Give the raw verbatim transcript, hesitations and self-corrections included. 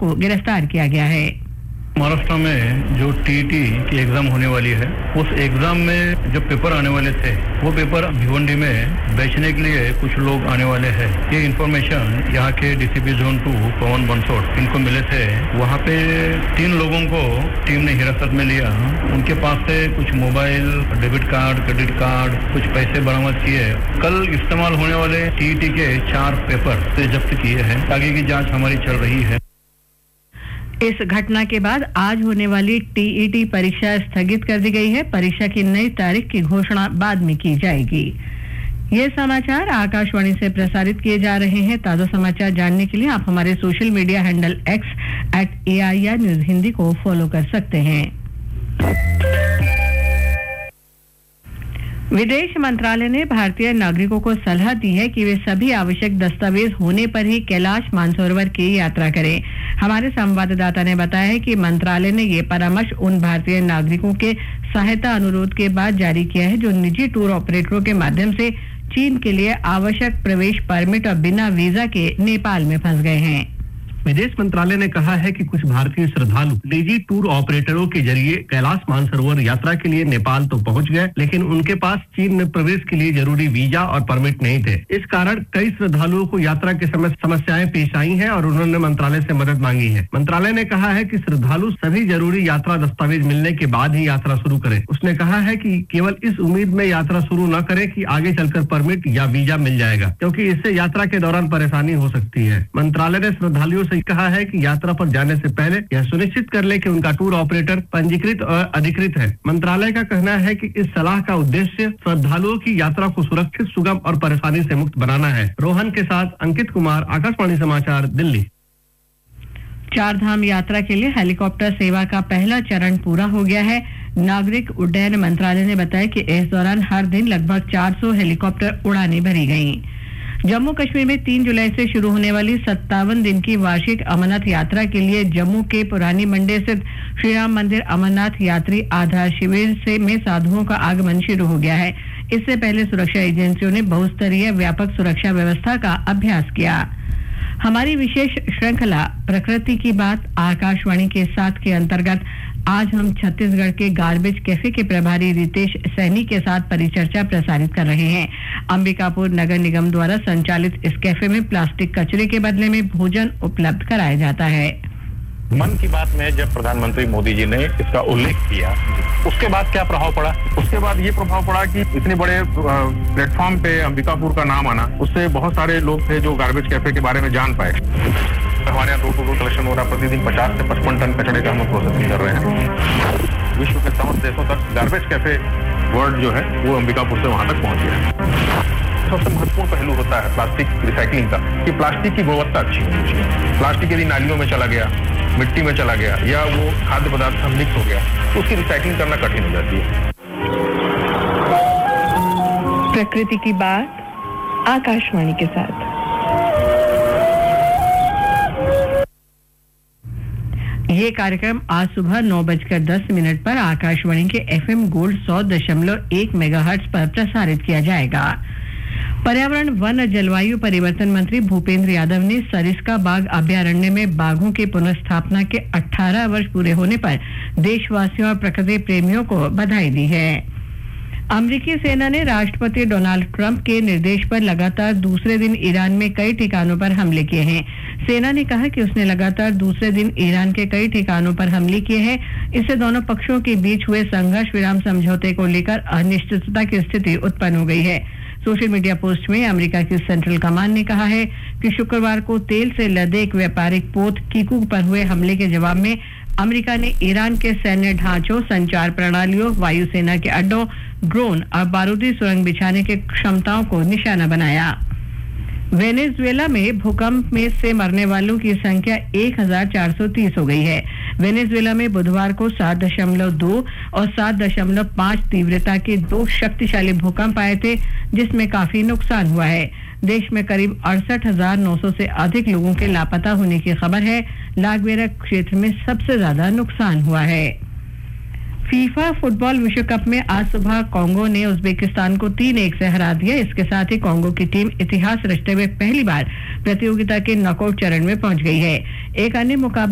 को गिरफ्तार किया गया है। महाराष्ट्र में जो टीईटी की एग्जाम होने वाली है, उस एग्जाम में जो पेपर आने वाले थे, वो पेपर भिवंडी में बेचने के लिए कुछ लोग आने वाले हैं। ये इन्फॉर्मेशन यहाँ के डीसीपी जोन टू पवन बंसोड़ इनको मिले थे। वहाँ पे तीन लोगों को टीम ने हिरासत में लिया। उनके पास से कुछ mobile, debit card, credit card, कुछ पैसे बरामद किए। कल इस्तेमाल होने वाले टीईटी के चार पेपर से जब्त किए हैं। आगे की जाँच हमारी चल रही है। इस घटना के बाद आज होने वाली टीईटी परीक्षा स्थगित कर दी गई है। परीक्षा की नई तारीख की घोषणा बाद में की जाएगी। ये समाचार आकाशवाणी से प्रसारित किए जा रहे हैं। ताजा समाचार जानने के लिए आप हमारे social media handle x eight A I R news Hindi को फॉलो कर सकते हैं। विदेश मंत्रालय ने भारतीय नागरिकों को सलाह दी है कि वे सभी आवश्यक दस्तावेज होने पर ही कैलाश मानसरोवर की यात्रा करें। हमारे संवाददाता ने बताया है कि मंत्रालय ने ये परामर्श उन भारतीय नागरिकों के सहायता अनुरोध के बाद जारी किया है जो निजी टूर ऑपरेटरों के माध्यम से चीन के लिए आवश्यक प्रवेश परमिट और बिना वीजा के नेपाल में फंस गए हैं। विदेश मंत्रालय ने कहा है कि कुछ भारतीय श्रद्धालु निजी टूर ऑपरेटरों के जरिए कैलाश मानसरोवर यात्रा के लिए नेपाल तो पहुंच गए, लेकिन उनके पास चीन में प्रवेश के लिए जरूरी वीजा और परमिट नहीं थे। इस कारण कई श्रद्धालुओं को यात्रा के समय समस्याएं पेश आई हैं और उन्होंने मंत्रालय से मदद मांगी है। मंत्रालय ने कहा है कि श्रद्धालु सभी जरूरी यात्रा दस्तावेज मिलने के बाद ही यात्रा शुरू करें। उसने कहा है कि केवल इस उम्मीद में यात्रा शुरू न करें कि आगे चलकर परमिट या वीजा मिल जाएगा, क्योंकि इससे यात्रा के दौरान परेशानी हो सकती है। मंत्रालय ने श्रद्धालुओं कहा है कि यात्रा पर जाने से पहले यह सुनिश्चित कर ले कि उनका टूर ऑपरेटर पंजीकृत और अधिकृत है। मंत्रालय का कहना है कि इस सलाह का उद्देश्य श्रद्धालुओं की यात्रा को सुरक्षित, सुगम और परेशानी से मुक्त बनाना है। रोहन के साथ अंकित कुमार, आकाशवाणी समाचार, दिल्ली। चार धाम यात्रा के लिए हेलीकॉप्टर सेवा का पहला चरण पूरा हो गया है। नागरिक उड्डयन मंत्रालय ने बताया कि इस दौरान हर दिन लगभग चार सौ हेलीकॉप्टर उड़ानें भरी गईं। जम्मू कश्मीर में तीन जुलाई से शुरू होने वाली सत्तावन दिन की वार्षिक अमरनाथ यात्रा के लिए जम्मू के पुरानी मंडी स्थित श्री राम मंदिर अमरनाथ यात्री आधार शिविर से में साधुओं का आगमन शुरू हो गया है। इससे पहले सुरक्षा एजेंसियों ने बहुस्तरीय व्यापक सुरक्षा व्यवस्था का अभ्यास किया। हमारी विशेष श्रृंखला प्रकृति की बात आकाशवाणी के साथ के अंतर्गत आज हम छत्तीसगढ़ के गार्बेज कैफे के प्रभारी रितेश सैनी के साथ परिचर्चा प्रसारित कर रहे हैं। अंबिकापुर नगर निगम द्वारा संचालित इस कैफे में प्लास्टिक कचरे के बदले में भोजन उपलब्ध कराया जाता है। मन की बात में जब प्रधानमंत्री मोदी जी ने इसका उल्लेख किया, उसके बाद क्या प्रभाव पड़ा? उसके बाद ये प्रभाव पड़ा कि इतने बड़े प्लेटफॉर्म पे अंबिकापुर का नाम आना, उससे बहुत सारे लोग थे जो गार्बेज कैफे के बारे में जान पाए। हमारे यहाँ दो टू कलेक्शन हो रहा, प्रतिदिन पचास से पचपन टन कचरे का हम प्रोसेसिंग कर रहे हैं। विश्व के तमाम देशों तक गार्बेज कैफे वर्ल्ड जो है वो अंबिकापुर से वहां तक पहुंच गया। सबसे महत्वपूर्ण पहलू होता है प्लास्टिक रिसाइकलिंग का, कि प्लास्टिक की गुणवत्ता अच्छी होनी चाहिए। प्लास्टिक यदि नालियों में चला गया, मिट्टी में चला गया या वो खाद्य पदार्थ में मिक्स हो गया तो उसकी रिसाइकलिंग करना कठिन हो जाती है। प्रकृति की बात आकाशवाणी के साथ। ये कार्यक्रम आज सुबह नौ बजकर दस मिनट पर आकाशवाणी के एफएम गोल्ड सौ दशमलव एक मेगाहर्ट्ज पर प्रसारित किया जाएगा। पर्यावरण, वन और जलवायु परिवर्तन मंत्री भूपेंद्र यादव ने सरिस्का बाघ अभयारण्य में बाघों की पुनर्स्थापना के अठारह वर्ष पूरे होने पर देशवासियों और प्रकृति प्रेमियों को बधाई दी है। अमेरिकी सेना ने राष्ट्रपति डोनाल्ड ट्रंप के निर्देश पर लगातार दूसरे दिन ईरान में कई ठिकानों पर हमले किए हैं। सेना ने कहा कि उसने लगातार दूसरे दिन ईरान के कई ठिकानों पर हमले किए हैं। इससे दोनों पक्षों के बीच हुए संघर्ष विराम समझौते को लेकर अनिश्चितता की स्थिति उत्पन्न हो गई है। सोशल मीडिया पोस्ट में अमेरिका की सेंट्रल कमांड ने कहा है कि शुक्रवार को तेल से लदे एक व्यापारिक पोत किकुक पर हुए हमले के जवाब में अमेरिका ने ईरान के सैन्य ढांचों, संचार प्रणालियों, वायुसेना के अड्डों, ड्रोन और बारूदी सुरंग बिछाने की क्षमताओं को निशाना बनाया। वेनेजुएला में भूकंप में से मरने वालों की संख्या एक हजार चार सौ तीस हो गई है। वेनेजुएला में बुधवार को सात दशमलव दो और सात दशमलव पाँच तीव्रता के दो शक्तिशाली भूकंप आए थे, जिसमें काफी नुकसान हुआ है। देश में करीब अड़सठ हजार नौ सौ से अधिक लोगों के लापता होने की खबर है। लागवेरा क्षेत्र में सबसे ज्यादा नुकसान हुआ है। फीफा फुटबॉल विश्व कप में आज सुबह कांगो ने उज्बेकिस्तान को तीन एक से हरा दिया। इसके साथ ही कांगो की टीम इतिहास रचते हुए पहली बार प्रतियोगिता के नॉकआउट चरण में पहुंच गई है। एक अन्य मुकाबला